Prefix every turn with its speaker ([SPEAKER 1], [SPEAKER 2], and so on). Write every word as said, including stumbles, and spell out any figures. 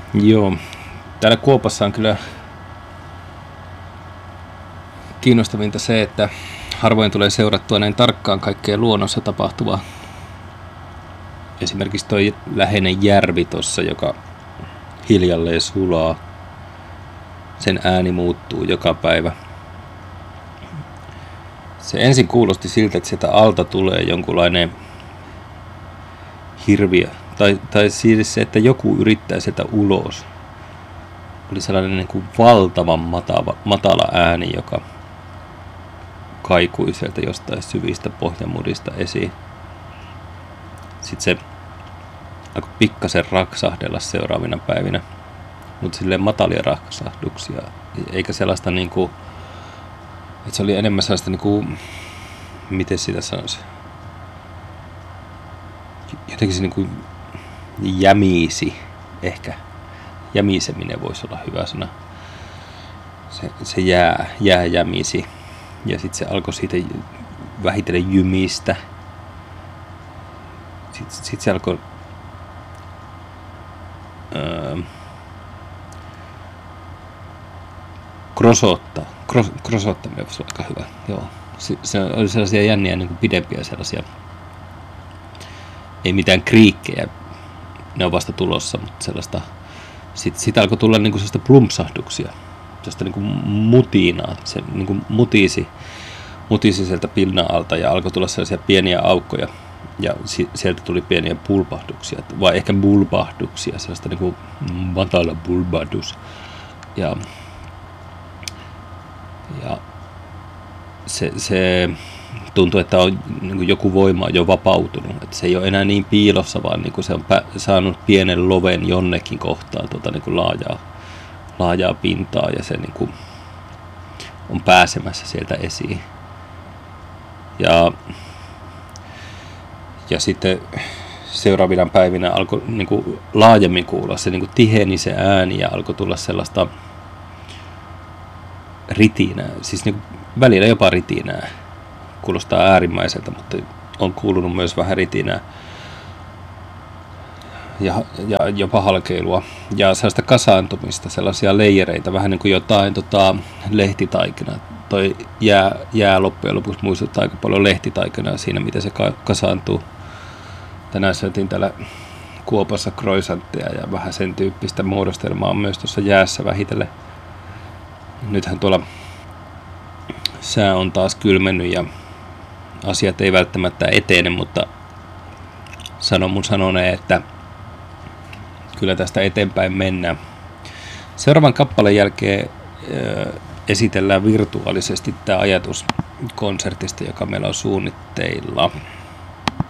[SPEAKER 1] Joo, täällä Kuopassa on kyllä kiinnostavinta se, että harvoin tulee seurattua näin tarkkaan kaikkea luonnossa tapahtuvaa. Esimerkiksi toi läheinen järvi tossa, joka hiljalleen sulaa. Sen ääni muuttuu joka päivä. Se ensin kuulosti siltä, että sieltä alta tulee jonkunlainen hirviö. Tai, tai siis se, että joku yrittää sieltä ulos. Oli sellainen niin kuin valtavan matala, matala ääni, joka kaikui sieltä jostain syvistä pohjamudista esiin. Sitten se alkoi pikkasen raksahdella seuraavina päivinä. Mutta silleen matalia raksahduksia. Eikä sellaista niinku... Että se oli enemmän sellaista niinku... Miten sitä sanoisi? Jotenkin se niinku... Jämiisi. Ehkä. Jämiseminen voisi olla hyvä sana. Se, se jää, jää jämisi. Ja sitten se alkoi siitä vähitellen jymistä. Sitten sit se alkoi... Öö, krosottaa. Kros, krosottaminen voisi olla aika hyvä. Joo. Se, se oli sellaisia jänniä niin kuin pidempiä sellaisia. Ei mitään kriikkejä. Ne on vasta tulossa, mutta sellaista... Sitten sit alkoi tulla niin kuin sellaista plumpsahduksia. Sellaista niin kuin mutinaa. Se niin kuin mutisi, mutisi sieltä pinnan alta ja alkoi tulla sellaisia pieniä aukkoja. Ja si- sieltä tuli pieniä pulpahduksia. Vai ehkä bulbahduksia. Sellaista niin kuin matala bulbahdus. Ja... Ja se, se tuntuu, että on, niin kuin joku voima on jo vapautunut. Että se ei ole enää niin piilossa, vaan niin kuin se on pä- saanut pienen loven jonnekin kohtaan tuota, niin kuin laajaa, laajaa pintaa ja se niin kuin on pääsemässä sieltä esiin. Ja, ja sitten seuraavina päivinä alkoi niin kuin laajemmin kuulla. Se niin kuin tiheni se ääni ja alkoi tulla sellaista ritinää, siis niin välillä jopa ritinää. Kuulostaa äärimmäiseltä, mutta on kuulunut myös vähän ritinää ja, ja jopa halkeilua ja sellaista kasaantumista, sellaisia leijereitä, vähän niin kuin jotain tota, lehtitaikinaa. Toi jää, jää loppujen lopuksi muistuttaa aika paljon lehtitaikinaa siinä, miten se ka- kasaantuu. Tänään syötiin täällä Kuopassa croissantteja ja vähän sen tyyppistä muodostelmaa on myös tuossa jäässä vähitellen. Nythän tuolla sää on taas kylmennyt ja asiat ei välttämättä etene, mutta sanon mun sanoneen, että kyllä tästä eteenpäin mennään. Seuraavan kappaleen jälkeen ö, esitellään virtuaalisesti tämä ajatus konsertista, joka meillä on suunnitteilla.